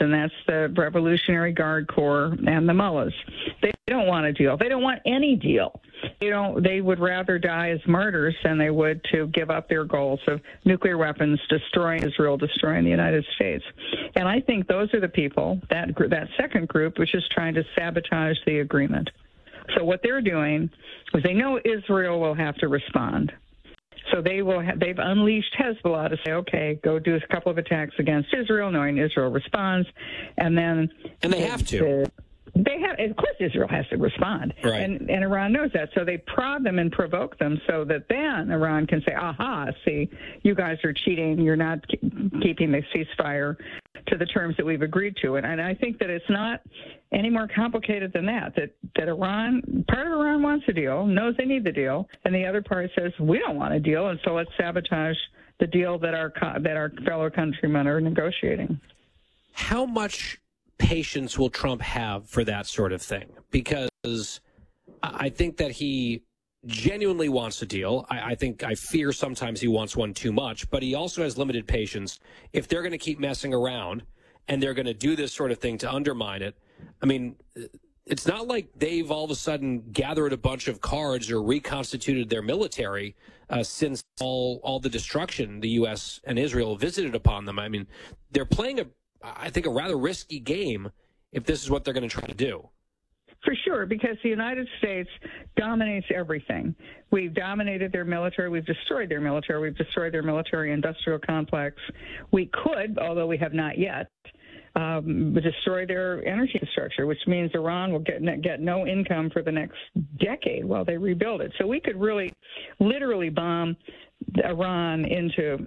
and that's the Revolutionary Guard Corps and the mullahs. They don't want a deal. They don't want any deal. They would rather die as martyrs than they would to give up their goals of nuclear weapons, destroying Israel, destroying the United States. And I think those are the people, that second group, which is trying to sabotage the agreement. So what they're doing is they know Israel will have to respond. So they've unleashed Hezbollah to say, okay, go do a couple of attacks against Israel, knowing Israel responds, and they have to. Of course, Israel has to respond, right. and Iran knows that. So they prod them and provoke them, so that then Iran can say, "Aha! See, you guys are cheating. You're not keeping the ceasefire to the terms that we've agreed to." And I think that it's not any more complicated than that. That Iran, part of Iran wants a deal, knows they need the deal, and the other part says we don't want a deal, and so let's sabotage the deal that our fellow countrymen are negotiating. How much patience will Trump have for that sort of thing? Because I think that he genuinely wants a deal. I fear sometimes he wants one too much, but he also has limited patience. If they're going to keep messing around and they're going to do this sort of thing to undermine it, I mean, it's not like they've all of a sudden gathered a bunch of cards or reconstituted their military since all the destruction the U.S. and Israel visited upon them. I mean, they're playing I think a rather risky game if this is what they're going to try to do. For sure, because the United States dominates everything. We've dominated their military. We've destroyed their military. We've destroyed their military-industrial complex. We could, although we have not yet, destroy their energy infrastructure, which means Iran will get no income for the next decade while they rebuild it. So we could really literally bomb Iran into,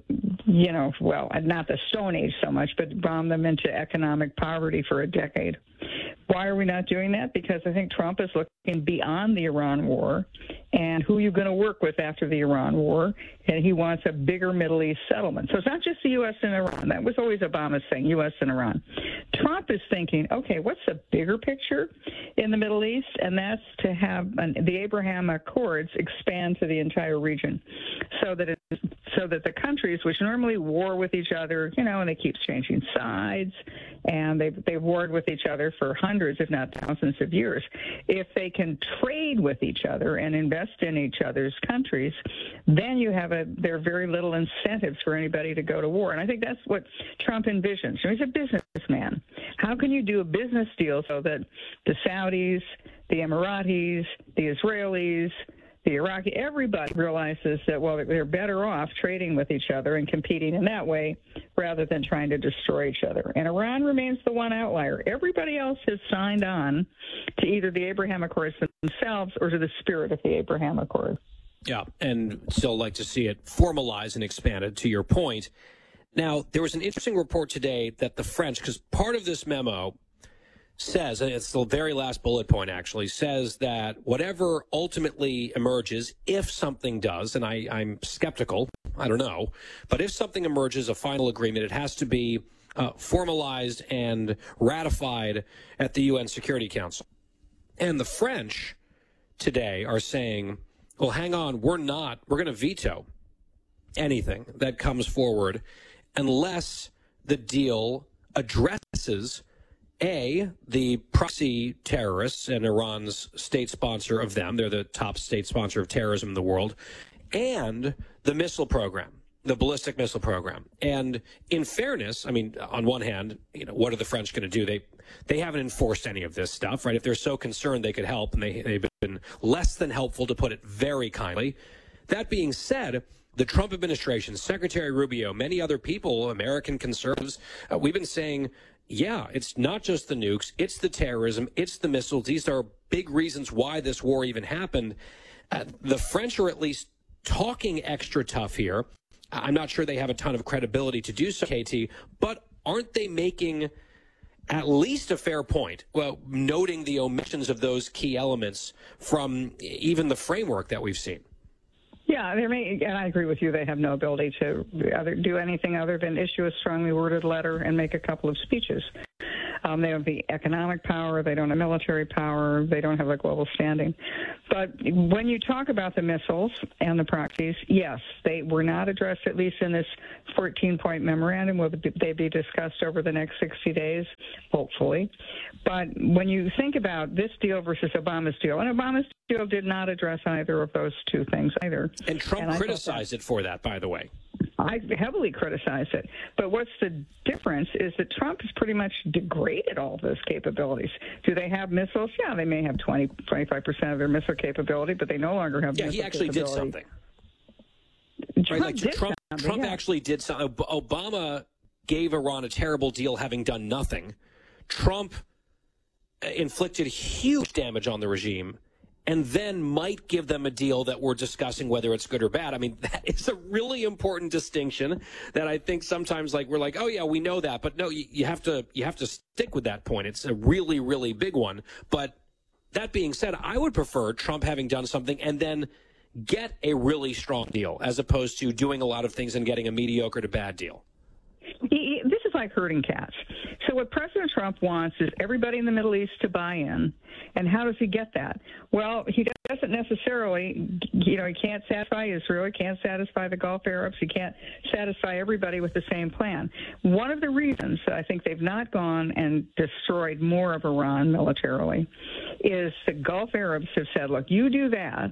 not the Stone Age so much, but bomb them into economic poverty for a decade. Why are we not doing that? Because I think Trump is looking beyond the Iran war and who you're going to work with after the Iran war, and he wants a bigger Middle East settlement. So it's not just the U.S. and Iran. That was always Obama's thing, U.S. and Iran. Trump is thinking, okay, what's the bigger picture in the Middle East? And that's to have the Abraham Accords expand to the entire region so that the countries which normally war with each other, and they keep changing sides, and they've warred with each other for hundreds, if not thousands of years. If they can trade with each other and invest in each other's countries, then there are very little incentives for anybody to go to war. And I think that's what Trump envisions. He's a businessman. How can you do a business deal so that the Saudis, the Emiratis, the Israelis, the Iraqi, everybody realizes that, they're better off trading with each other and competing in that way rather than trying to destroy each other. And Iran remains the one outlier. Everybody else has signed on to either the Abraham Accords themselves or to the spirit of the Abraham Accords. Yeah, and still like to see it formalized and expanded, to your point. Now, there was an interesting report today that the French, because part of this memo says, and it's the very last bullet point actually, says that whatever ultimately emerges, if something does, and I'm skeptical, I don't know, but if something emerges, a final agreement, it has to be formalized and ratified at the UN Security Council. And the French today are saying, well, hang on, we're going to veto anything that comes forward unless the deal addresses the proxy terrorists and Iran's state sponsor of them. They're the top state sponsor of terrorism in the world, and the missile program, the ballistic missile program. And in fairness, I mean, on one hand, what are the French going to do? They haven't enforced any of this stuff, right? If they're so concerned, they could help, and they've been less than helpful, to put it very kindly. That being said, the Trump administration, Secretary Rubio, many other people, American conservatives, we've been saying, yeah, it's not just the nukes, it's the terrorism, it's the missiles. These are big reasons why this war even happened. The French are at least talking extra tough here. I'm not sure they have a ton of credibility to do so, KT, but aren't they making at least a fair point, well, noting the omissions of those key elements from even the framework that we've seen? Yeah, and I agree with you. They have no ability to do anything other than issue a strongly worded letter and make a couple of speeches. They don't have the economic power. They don't have military power. They don't have a global standing. But when you talk about the missiles and the proxies, yes, they were not addressed, at least in this 14-point memorandum. Will they be discussed over the next 60 days? Hopefully. But when you think about this deal versus Obama's deal, and Obama's deal did not address either of those two things either. And Trump criticized it for that, by the way. I heavily criticize it. But what's the difference is that Trump has pretty much degraded all of those capabilities. Do they have missiles? Yeah, they may have 25% of their missile capability, but they no longer have missile capability. Yeah, he actually did something. Trump actually did something. Obama gave Iran a terrible deal having done nothing. Trump inflicted huge damage on the regime and then might give them a deal that we're discussing whether it's good or bad. I mean, that is a really important distinction that I think sometimes we're like, oh, yeah, we know that. But no, you have to stick with that point. It's a really, really big one. But that being said, I would prefer Trump having done something and then get a really strong deal as opposed to doing a lot of things and getting a mediocre to bad deal. This is like herding cats. So what President Trump wants is everybody in the Middle East to buy in. And how does he get that? Well, he doesn't necessarily, he can't satisfy Israel. He can't satisfy the Gulf Arabs. He can't satisfy everybody with the same plan. One of the reasons I think they've not gone and destroyed more of Iran militarily is the Gulf Arabs have said, look, you do that.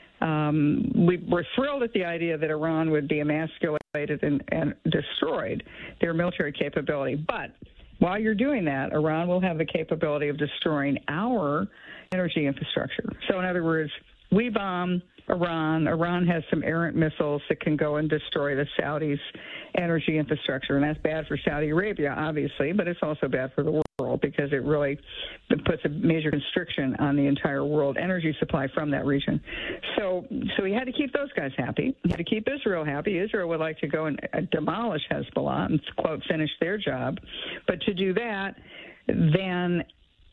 We're thrilled at the idea that Iran would be emasculated and destroyed their military capability. But while you're doing that, Iran will have the capability of destroying our energy infrastructure. So in other words, we bomb Iran. Iran has some errant missiles that can go and destroy the Saudis' energy infrastructure. And that's bad for Saudi Arabia, obviously, but it's also bad for the world because it really puts a major constriction on the entire world energy supply from that region. So he had to keep those guys happy. He had to keep Israel happy. Israel would like to go and demolish Hezbollah and, quote, finish their job. But to do that, then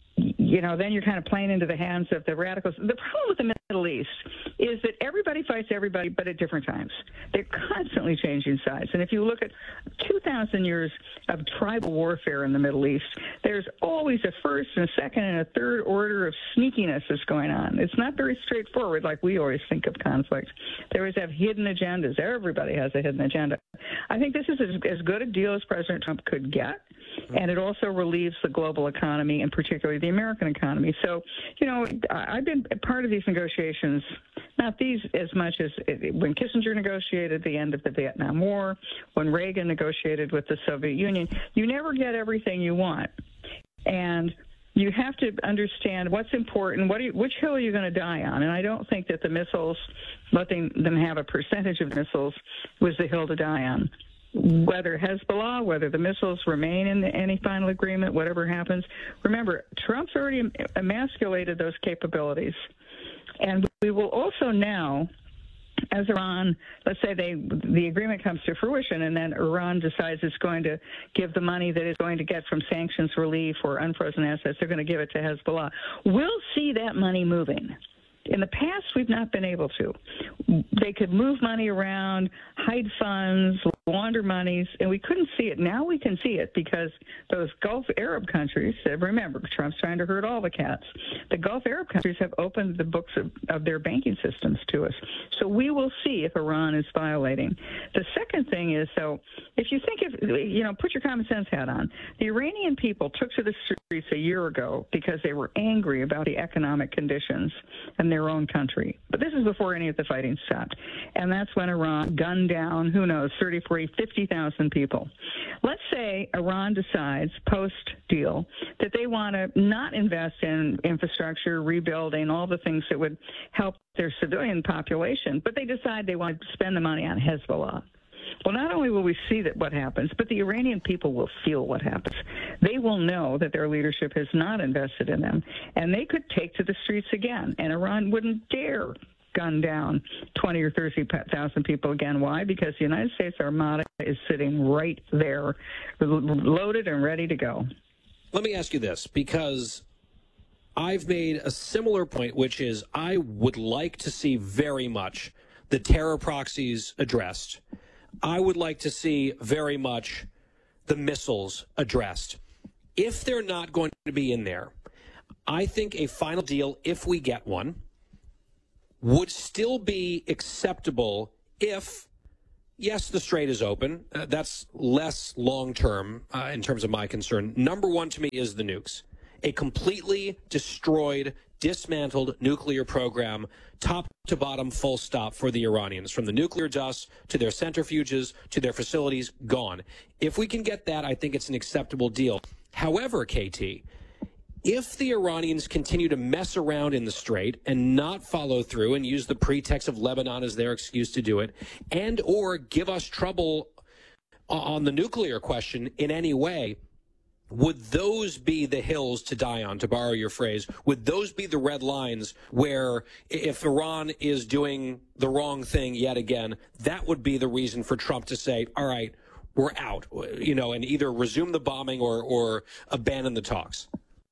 you're kind of playing into the hands of the radicals. The problem with the Middle East is that everybody fights everybody, but at different times. They're constantly changing sides. And if you look at 2,000 years of tribal warfare in the Middle East, there's always a first and a second and a third order of sneakiness that's going on. It's not very straightforward like we always think of conflict. They always have hidden agendas. Everybody has a hidden agenda. I think this is as good a deal as President Trump could get. And it also relieves the global economy, and particularly the American economy. So, I've been a part of these negotiations, not these as much as when Kissinger negotiated the end of the Vietnam War, when Reagan negotiated with the Soviet Union. You never get everything you want. And you have to understand what's important, which hill are you going to die on. And I don't think that the missiles, letting them have a percentage of missiles, was the hill to die on. Whether Hezbollah, whether the missiles remain in any final agreement, whatever happens. Remember, Trump's already emasculated those capabilities. And we will also now, as Iran, let's say the agreement comes to fruition and then Iran decides it's going to give the money that it's going to get from sanctions relief or unfrozen assets, they're going to give it to Hezbollah. We'll see that money moving. In the past, we've not been able to. They could move money around, hide funds, launder monies, and we couldn't see it. Now we can see it because those Gulf Arab countries, remember, Trump's trying to herd all the cats. The Gulf Arab countries have opened the books of their banking systems to us. So we will see if Iran is violating. The second thing is, if you think put your common sense hat on. The Iranian people took to the streets a year ago because they were angry about the economic conditions in their own country. But this is before any of the fighting stopped. And that's when Iran gunned down, 30, 40, 50,000 people. Let's say Iran decides post-deal that they want to not invest in infrastructure, rebuilding, all the things that would help their civilian population, but they decide they want to spend the money on Hezbollah. Well, not only will we see what happens, but the Iranian people will feel what happens. They will know that their leadership has not invested in them, and they could take to the streets again, and Iran wouldn't dare gun down 20 or 30,000 people again. Why? Because the United States Armada is sitting right there, loaded and ready to go. Let me ask you this, because I've made a similar point, which is I would like to see very much the terror proxies addressed. I would like to see very much the missiles addressed. If they're not going to be in there, I think a final deal, if we get one, would still be acceptable if, yes, the strait is open. That's less long-term in terms of my concern. Number one to me is the nukes. A completely destroyed, dismantled nuclear program, top to bottom, full stop for the Iranians. From the nuclear dust to their centrifuges to their facilities, gone. If we can get that, I think it's an acceptable deal. However, KT, if the Iranians continue to mess around in the strait and not follow through and use the pretext of Lebanon as their excuse to do it, and or give us trouble on the nuclear question in any way, would those be the hills to die on, to borrow your phrase? Would those be the red lines where if Iran is doing the wrong thing yet again, that would be the reason for Trump to say, all right, we're out, and either resume the bombing or abandon the talks?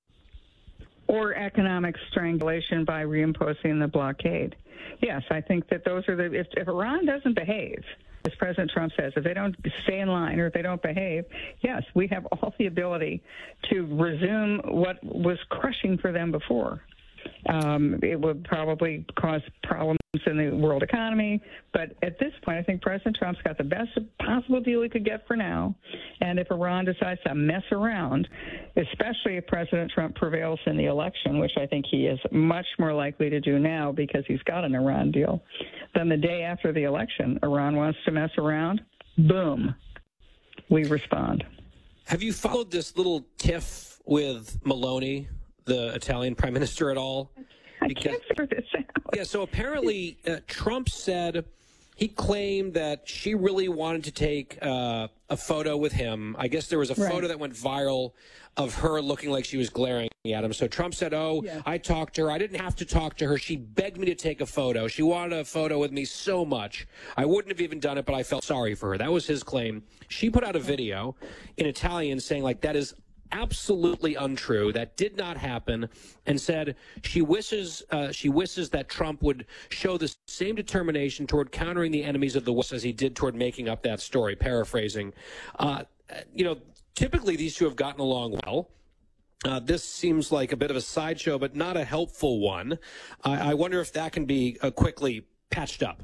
Or economic strangulation by reimposing the blockade. Yes, I think that those are if Iran doesn't behave, as President Trump says, if they don't stay in line or if they don't behave, yes, we have all the ability to resume what was crushing for them before. It would probably cause problems in the world economy. But at this point, I think President Trump's got the best possible deal he could get for now. And if Iran decides to mess around, especially if President Trump prevails in the election, which I think he is much more likely to do now because he's got an Iran deal, then the day after the election, Iran wants to mess around, boom, we respond. Have you followed this little tiff with Meloni, the Italian prime minister, at all? I can't figure this out. Yeah, so apparently Trump said he claimed that she really wanted to take a photo with him. I guess there was a photo that went viral of her looking like she was glaring at him. So Trump said, I talked to her. I didn't have to talk to her. She begged me to take a photo. She wanted a photo with me so much. I wouldn't have even done it, but I felt sorry for her. That was his claim. She put out a video in Italian saying, that is absolutely untrue. That did not happen, and said she wishes that Trump would show the same determination toward countering the enemies of the West as he did toward making up that story, paraphrasing. Typically these two have gotten along well. This seems like a bit of a sideshow, but not a helpful one. I wonder if that can be quickly patched up.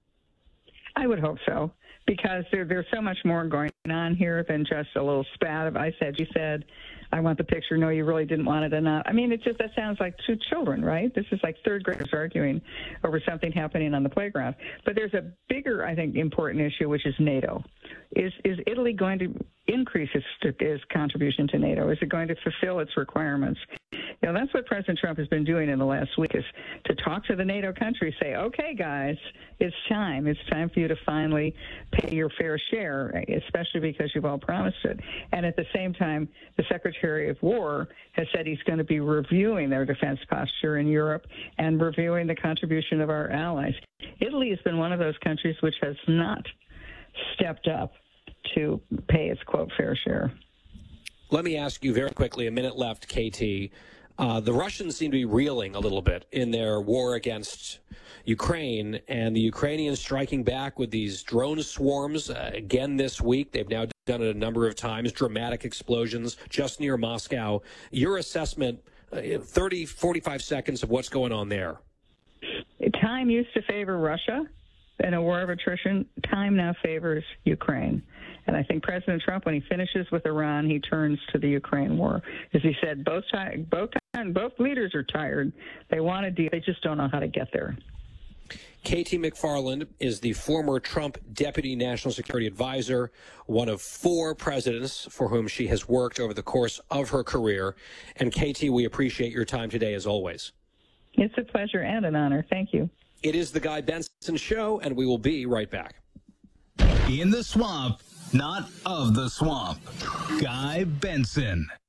I would hope so, because there's so much more going on here than just a little spat of I said, you said, I want the picture. No, you really didn't want it or not. I mean, that sounds like two children, right? This is like third graders arguing over something happening on the playground. But there's a bigger, I think, important issue, which is NATO. Is Italy going to increase its contribution to NATO? Is it going to fulfill its requirements? That's what President Trump has been doing in the last week, is to talk to the NATO countries, say, okay, guys, it's time. It's time for you to finally pay your fair share, especially because you've all promised it. And at the same time, the Secretary of War has said he's going to be reviewing their defense posture in Europe and reviewing the contribution of our allies. Italy has been one of those countries which has not stepped up to pay its, quote, fair share. Let me ask you very quickly, a minute left, KT. The Russians seem to be reeling a little bit in their war against Ukraine, and the Ukrainians striking back with these drone swarms again this week. They've now done it a number of times, dramatic explosions just near Moscow. Your assessment, 30, 45 seconds of what's going on there. Time used to favor Russia in a war of attrition. Time now favors Ukraine. And I think President Trump, when he finishes with Iran, he turns to the Ukraine war. As he said, both leaders are tired. They want a deal. They just don't know how to get there. KT McFarland is the former Trump Deputy National Security Advisor, one of 4 presidents for whom she has worked over the course of her career. And KT, we appreciate your time today, as always. It's a pleasure and an honor. Thank you. It is the Guy Benson Show, and we will be right back. In the swamp, not of the swamp. Guy Benson.